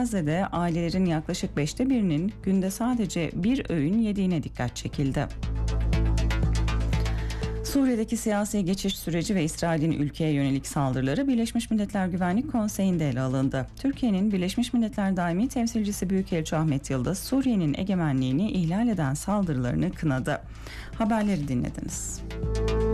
Gazze'de ailelerin yaklaşık 1/5'inin günde sadece bir öğün yediğine dikkat çekildi. Suriye'deki siyasi geçiş süreci ve İsrail'in ülkeye yönelik saldırıları Birleşmiş Milletler Güvenlik Konseyi'nde ele alındı. Türkiye'nin Birleşmiş Milletler Daimi Temsilcisi Büyükelçi Ahmet Yıldız, Suriye'nin egemenliğini ihlal eden saldırılarını kınadı. Haberleri dinlediniz.